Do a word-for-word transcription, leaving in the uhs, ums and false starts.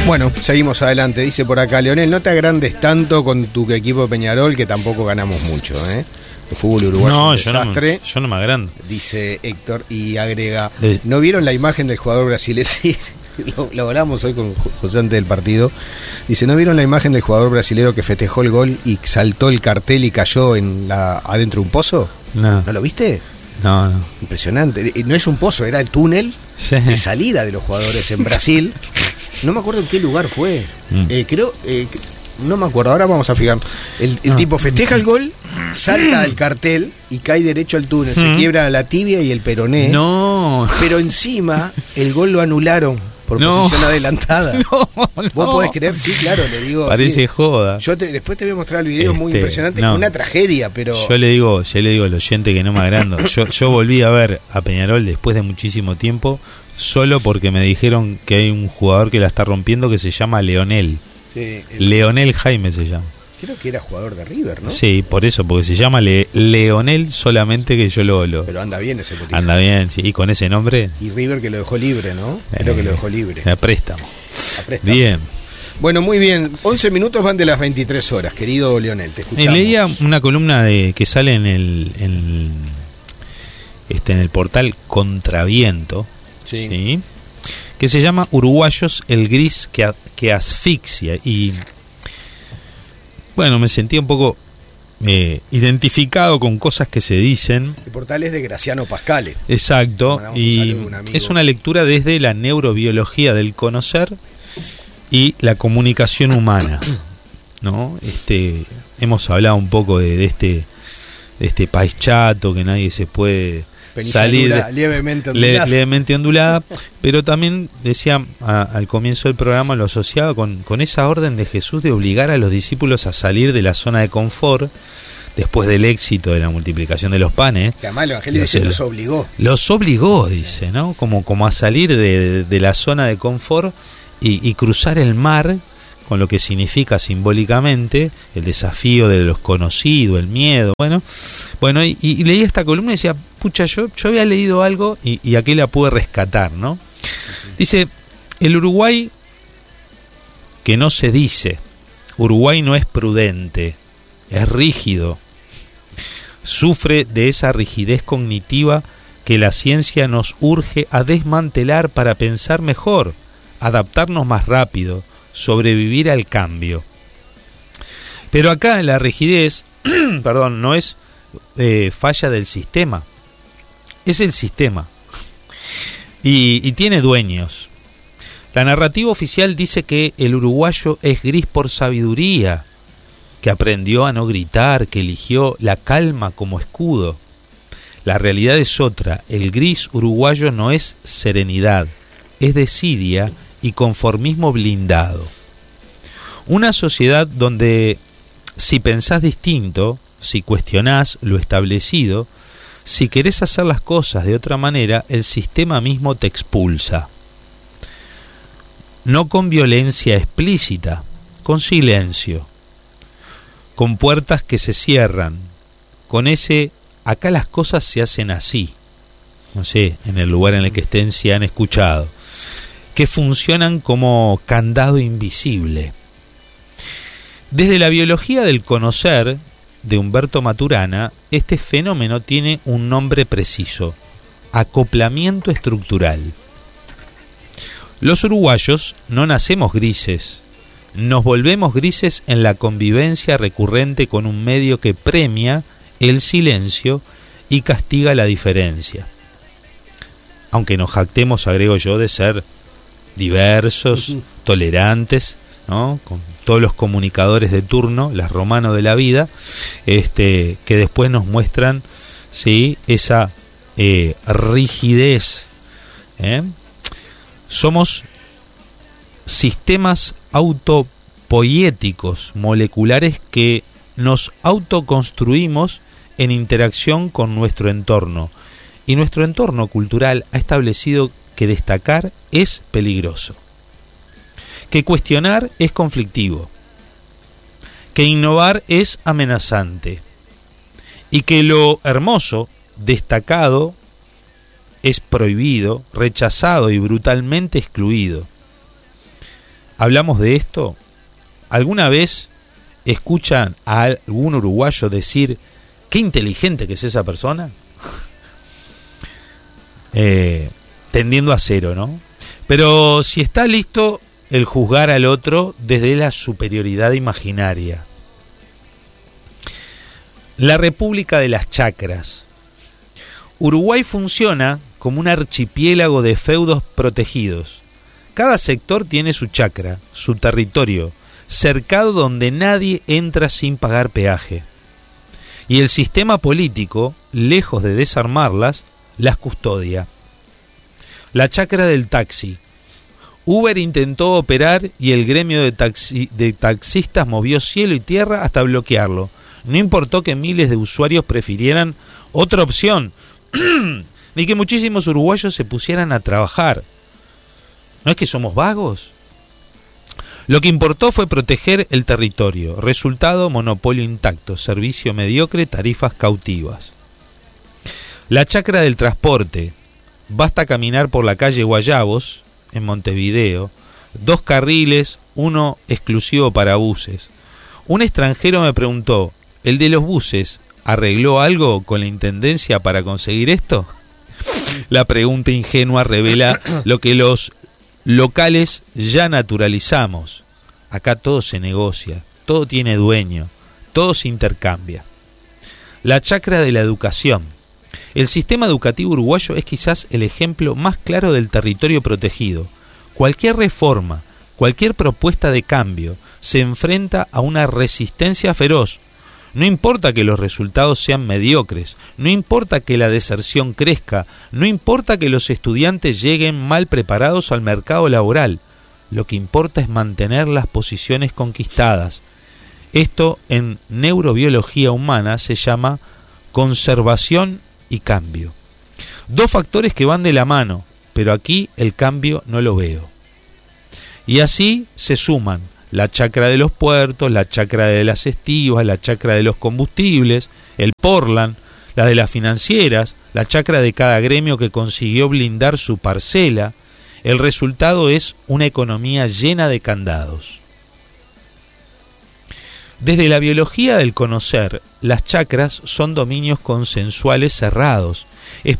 Bueno, seguimos adelante. Dice por acá, Leonel, no te agrandes tanto con tu equipo de Peñarol, que tampoco ganamos mucho, ¿eh? El fútbol uruguayo no, es un yo desastre. No me, yo no me agrando. Dice Héctor y agrega, De... ¿no vieron la imagen del jugador brasileño? Sí, lo, lo hablamos hoy con José antes del partido. Dice, ¿no vieron la imagen del jugador brasileño que festejó el gol y saltó el cartel y cayó en la adentro de un pozo? No. ¿No lo viste? No, no. Impresionante. No es un pozo, era el túnel sí. de salida de los jugadores en Brasil. No me acuerdo en qué lugar fue. Mm. Eh, creo, eh, no me acuerdo, ahora vamos a fijar. El, el no. tipo festeja el gol, salta al cartel y cae derecho al túnel. Mm. Se quiebra la tibia y el peroné. No. Pero encima, el gol lo anularon por no. posición adelantada. No, ¿Vos no. podés creer? Sí, claro, le digo. Parece sí. joda. Yo te, después te voy a mostrar el video, este, muy impresionante. No. Una tragedia, pero. Yo le digo, yo le digo al oyente que no me agrando. Yo, yo volví a ver a Peñarol después de muchísimo tiempo, solo porque me dijeron que hay un jugador que la está rompiendo que se llama Leonel. Sí, el... Leonel Jaime se llama. Creo que era jugador de River, ¿no? Sí, por eso, porque se llama Le- Leonel solamente que yo lo, lo... Pero anda bien ese putito. Anda bien, sí, y con ese nombre... Y River que lo dejó libre, ¿no? Creo eh, que lo dejó libre. A préstamo. A préstamo. Bien. Bueno, muy bien. once minutos van de las veintitrés horas, querido Leonel, te escuchamos. Eh, leía una columna de que sale en el, en, este, en el portal Contraviento, sí. ¿sí? que se llama Uruguayos, el gris que, que asfixia. Y... bueno, me sentí un poco eh, identificado con cosas que se dicen. El portal es de Graciano Pascale. Exacto, y un es una lectura desde la neurobiología del conocer y la comunicación humana, ¿no? Este, hemos hablado un poco de, de este de este país chato que nadie se puede salir de, levemente ondulada. Le, levemente ondulada, pero también decía a, al comienzo del programa, lo asociaba con, con esa orden de Jesús de obligar a los discípulos a salir de la zona de confort después del éxito de la multiplicación de los panes. Que además el Evangelio dice, los obligó. Los obligó, dice, ¿no? Como, como a salir de, de la zona de confort y, y cruzar el mar, con lo que significa simbólicamente el desafío de lo desconocido, el miedo. Bueno, bueno y, y leí esta columna y decía, pucha, yo, yo había leído algo y, y aquí la pude rescatar, ¿no? Dice, el Uruguay que no se dice, Uruguay no es prudente, es rígido, sufre de esa rigidez cognitiva que la ciencia nos urge a desmantelar para pensar mejor, adaptarnos más rápido, sobrevivir al cambio. Pero acá la rigidez, perdón, no es eh, falla del sistema, es el sistema y, y tiene dueños. La narrativa oficial dice que el uruguayo es gris por sabiduría, que aprendió a no gritar, que eligió la calma como escudo. La realidad es otra, el gris uruguayo no es serenidad, es desidia y conformismo blindado. Una sociedad donde si pensás distinto, si cuestionás lo establecido, si querés hacer las cosas de otra manera, el sistema mismo te expulsa. No con violencia explícita, con silencio, con puertas que se cierran, con ese acá las cosas se hacen así, no sé, en el lugar en el que estén si han escuchado, que funcionan como candado invisible. Desde la biología del conocer de Humberto Maturana, este fenómeno tiene un nombre preciso: acoplamiento estructural. Los uruguayos no nacemos grises, nos volvemos grises en la convivencia recurrente con un medio que premia el silencio y castiga la diferencia. Aunque nos jactemos, agrego yo, de ser diversos, uh-huh. tolerantes, ¿no? Con todos los comunicadores de turno, las romanos de la vida, este, que después nos muestran, ¿sí?, esa eh, rigidez. ¿eh? Somos sistemas autopoiéticos, moleculares, que nos autoconstruimos en interacción con nuestro entorno. Y nuestro entorno cultural ha establecido que destacar es peligroso, que cuestionar es conflictivo, que innovar es amenazante y que lo hermoso, destacado, es prohibido, rechazado y brutalmente excluido. hablamos de esto, ¿alguna vez escuchan a algún uruguayo decir qué inteligente que es esa persona? eh, tendiendo a cero, ¿no? Pero si está listo el juzgar al otro desde la superioridad imaginaria. La República de las Chacras. Uruguay funciona como un archipiélago de feudos protegidos. Cada sector tiene su chacra, su territorio, cercado donde nadie entra sin pagar peaje. Y el sistema político, lejos de desarmarlas, las custodia. La chacra del taxi. Uber intentó operar y el gremio de, taxi, de taxistas movió cielo y tierra hasta bloquearlo. No importó que miles de usuarios prefirieran otra opción, ni que muchísimos uruguayos se pusieran a trabajar. ¿No es que somos vagos? Lo que importó fue proteger el territorio. Resultado, monopolio intacto, servicio mediocre, tarifas cautivas. La chacra del transporte. Basta caminar por la calle Guayabos, en Montevideo, dos carriles, uno exclusivo para buses. Un extranjero me preguntó, ¿el de los buses arregló algo con la intendencia para conseguir esto? La pregunta ingenua revela lo que los locales ya naturalizamos. Acá todo se negocia, todo tiene dueño, todo se intercambia. La chacra de la educación. El sistema educativo uruguayo es quizás el ejemplo más claro del territorio protegido. Cualquier reforma, cualquier propuesta de cambio se enfrenta a una resistencia feroz. No importa que los resultados sean mediocres, no importa que la deserción crezca, no importa que los estudiantes lleguen mal preparados al mercado laboral. Lo que importa es mantener las posiciones conquistadas. Esto en neurobiología humana se llama conservación y cambio. Dos factores que van de la mano, pero aquí el cambio no lo veo. Y así se suman la chacra de los puertos, la chacra de las estivas, la chacra de los combustibles, el Portland, la de las financieras, la chacra de cada gremio que consiguió blindar su parcela. El resultado es una economía llena de candados. Desde la biología del conocer, las chacras son dominios consensuales cerrados,